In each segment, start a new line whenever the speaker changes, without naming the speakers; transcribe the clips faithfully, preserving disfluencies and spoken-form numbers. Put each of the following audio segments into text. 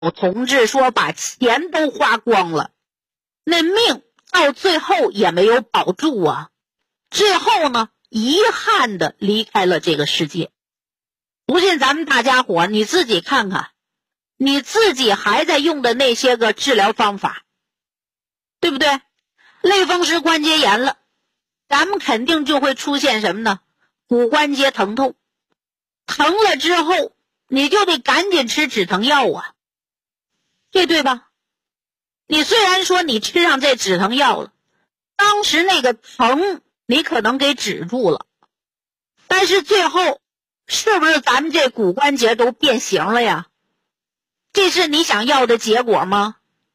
同志说把钱都花光了，那命到最后也没有保住啊，最后呢遗憾的离开了这个世界。不信咱们大家伙你自己看看，你自己还在用的那些个治疗方法，对不对？类风湿关节炎了，咱们肯定就会出现什么呢？骨关节疼痛，疼了之后你就得赶紧吃止疼药啊，这对吧？你虽然说你吃上这止疼药了，当时那个疼你可能给止住了，但是最后是不是咱们这骨关节都变形了呀？这是你想要的结果吗？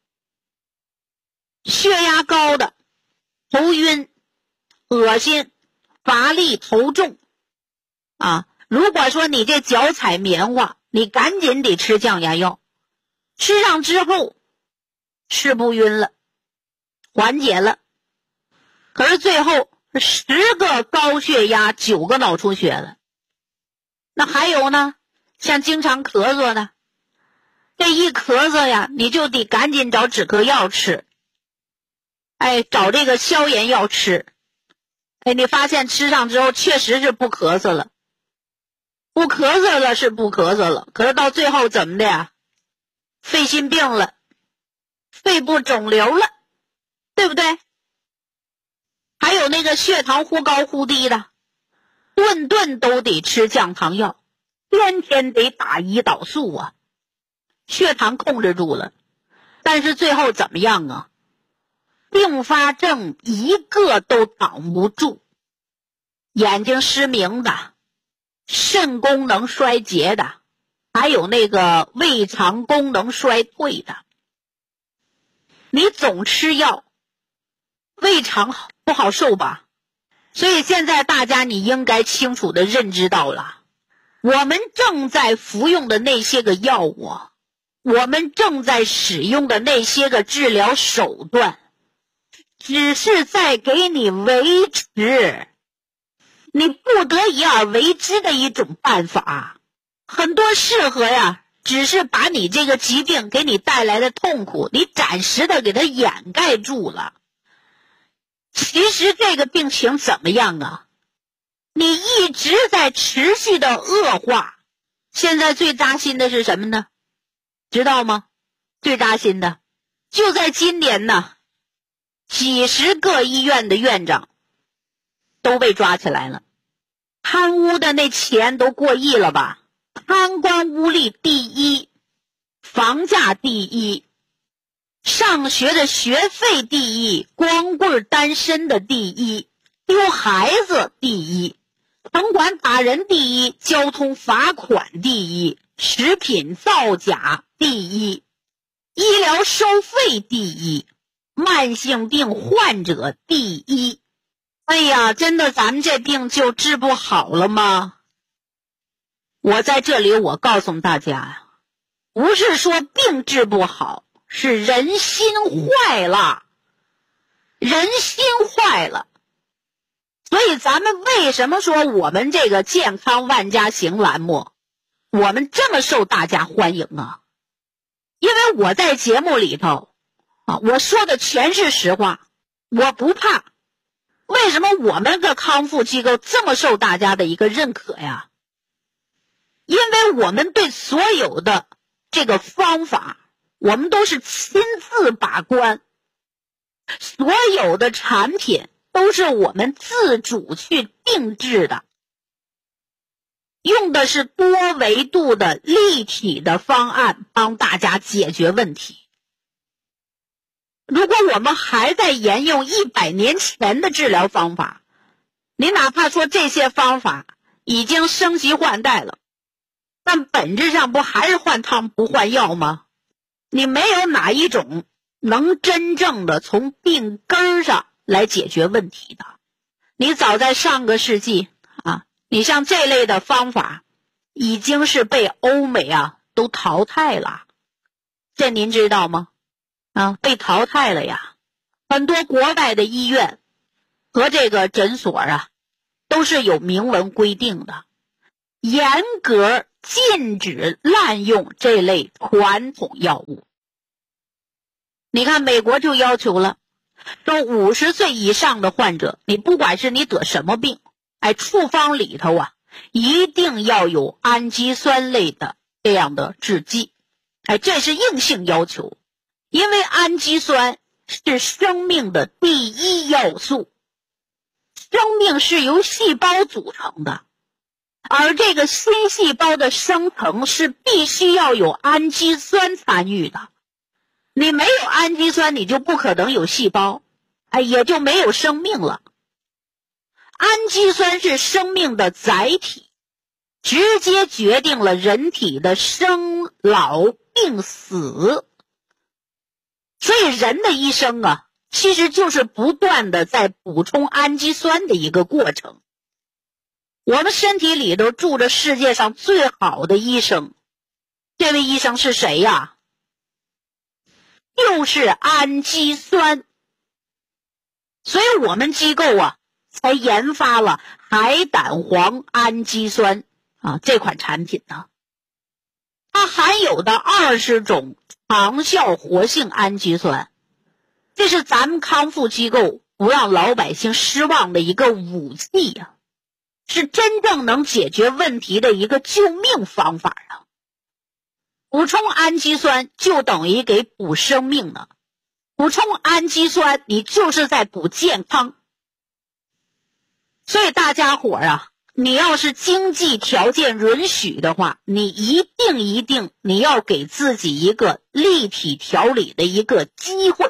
血压高的，头晕、恶心、乏力、头重啊！如果说你这脚踩棉花，你赶紧得吃降压药，吃上之后是不晕了，缓解了。可是最后十个高血压，九个脑出血了。那还有呢，像经常咳嗽的，这一咳嗽呀，你就得赶紧找止咳药吃，哎，找这个消炎药吃。哎，你发现吃上之后确实是不咳嗽了，不咳嗽了是不咳嗽了，可是到最后怎么的呀？肺心病了，肺部肿瘤了，对不对？还有那个血糖忽高忽低的，顿顿都得吃降糖药，天天得打胰岛素啊，血糖控制住了，但是最后怎么样啊？并发症一个都挡不住，眼睛失明的，肾功能衰竭的，还有那个胃肠功能衰退的。你总吃药，胃肠不好受吧？所以现在大家你应该清楚的认知到了，我们正在服用的那些个药物，我们正在使用的那些个治疗手段，只是在给你维持你不得已而为之的一种办法。很多适合呀，只是把你这个疾病给你带来的痛苦，你暂时的给它掩盖住了。其实这个病情怎么样啊？你一直在持续的恶化。现在最扎心的是什么呢？知道吗？最扎心的就在今年呢，几十个医院的院长都被抓起来了，贪污的那钱都过亿了吧？贪官污吏第一，房价第一，上学的学费第一，光棍单身的第一，丢孩子第一，城管打人第一，交通罚款第一，食品造假第一，医疗收费第一，慢性病患者第一。哎呀，真的咱们这病就治不好了吗？我在这里我告诉大家呀，不是说病治不好，是人心坏了，人心坏了。所以咱们为什么说我们这个健康万家行栏目我们这么受大家欢迎啊？因为我在节目里头啊，我说的全是实话，我不怕。为什么我们个康复机构这么受大家的一个认可呀？因为我们对所有的这个方法，我们都是亲自把关，所有的产品都是我们自主去定制的，用的是多维度的立体的方案帮大家解决问题。如果我们还在沿用一百年前的治疗方法，你哪怕说这些方法已经升级换代了，但本质上不还是换汤不换药吗？你没有哪一种能真正的从病根上来解决问题的。你早在上个世纪啊，你像这类的方法已经是被欧美啊都淘汰了，这您知道吗？啊，被淘汰了呀。很多国外的医院和这个诊所啊，都是有明文规定的， 严格禁止滥用这类传统药物。你看美国就要求了，说五十岁以上的患者，你不管是你得什么病，哎，处方里头啊一定要有氨基酸类的这样的制剂，哎，这是硬性要求。因为氨基酸是生命的第一要素，生命是由细胞组成的，而这个新细胞的生成是必须要有氨基酸参与的。你没有氨基酸，你就不可能有细胞，哎，也就没有生命了。氨基酸是生命的载体，直接决定了人体的生老病死。所以人的一生啊，其实就是不断的在补充氨基酸的一个过程。我们身体里头住着世界上最好的医生，这位医生是谁呀？就是氨基酸。所以我们机构啊才研发了海胆黄氨基酸啊这款产品呢。它含有的二十种长效活性氨基酸，这是咱们康复机构不让老百姓失望的一个武器呀、啊，是真正能解决问题的一个救命方法啊！补充氨基酸就等于给补生命呢，补充氨基酸你就是在补健康。所以大家伙啊，你要是经济条件允许的话，你一定一定你要给自己一个立体调理的一个机会。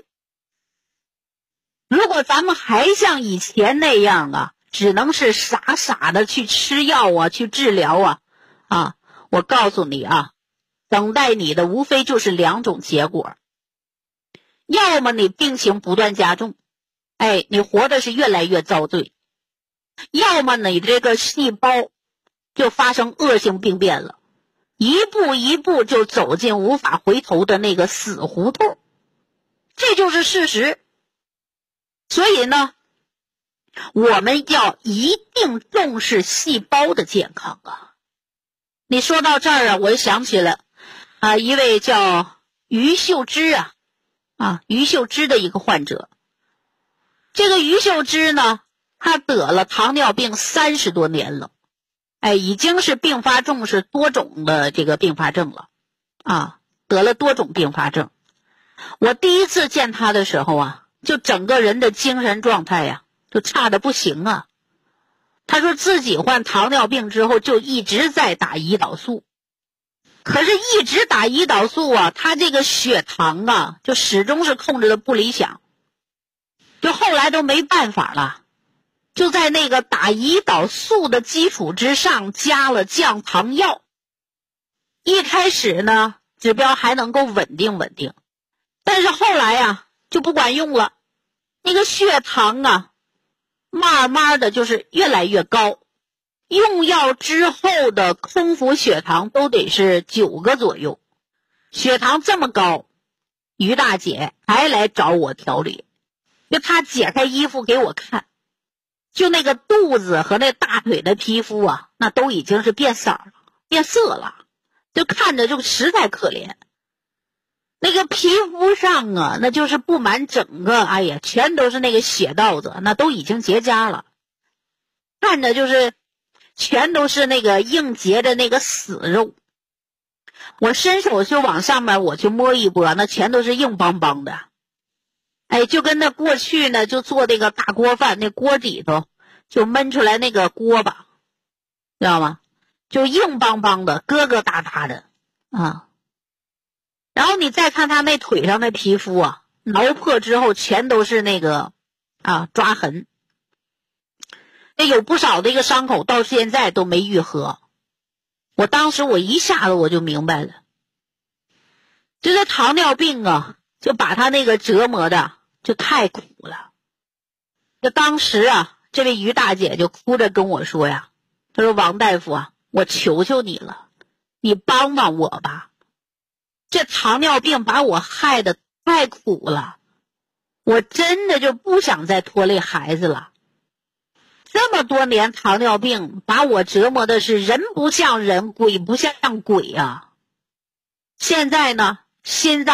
如果咱们还像以前那样啊，只能是傻傻的去吃药啊，去治疗啊，啊，我告诉你啊，等待你的无非就是两种结果。要么你病情不断加重，哎，你活的是越来越遭罪。要么你这个细胞就发生恶性病变了，一步一步就走进无法回头的那个死胡同，这就是事实。所以呢，我们要一定重视细胞的健康啊。你说到这儿啊，我就想起了啊一位叫于秀芝啊啊于秀芝的一个患者。这个于秀芝呢，他得了糖尿病三十多年了，哎，已经是并发重是多种的这个并发症了啊，得了多种并发症。我第一次见他的时候啊，就整个人的精神状态呀、啊，就差得不行啊。他说自己患糖尿病之后就一直在打胰岛素，可是一直打胰岛素啊，他这个血糖啊就始终是控制的不理想，就后来都没办法了，就在那个打胰岛素的基础之上加了降糖药。一开始呢，指标还能够稳定稳定，但是后来啊就不管用了，那个血糖啊慢慢的就是越来越高，用药之后的空腹血糖都得是九个左右。血糖这么高，于大姐还来找我调理，就她解开衣服给我看，就那个肚子和那大腿的皮肤啊，那都已经是变色了，变色了，就看着就实在可怜。那个皮肤上啊，那就是布满整个，哎呀，全都是那个血道子，那都已经结痂了，看着就是全都是那个硬结的那个死肉。我伸手就往上面我去摸一摸，那全都是硬邦邦的。哎，就跟那过去呢，就做那个大锅饭，那锅底头就焖出来那个锅巴，知道吗？就硬邦邦的，疙疙瘩瘩的啊。然后你再看他那腿上的皮肤啊，挠破之后全都是那个啊抓痕，那有不少的一个伤口到现在都没愈合。我当时我一下子我就明白了，就这糖尿病啊，就把他那个折磨的就太苦了。就当时啊，这位于大姐就哭着跟我说呀，她说王大夫啊，我求求你了，你帮帮我吧，这糖尿病把我害得太苦了，我真的就不想再拖累孩子了。 这么多年糖尿病把我折磨的是人不像人，鬼不像鬼啊。现在呢，心脏